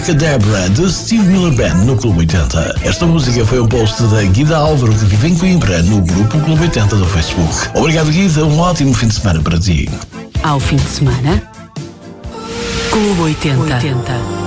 Cadabra, de Steve Miller Band, no Clube 80. Esta música foi um post da Guida Álvaro, que vive em Coimbra, no grupo Clube 80 do Facebook. Obrigado, Guida, um ótimo fim de semana para ti. Ao fim de semana, Clube 80.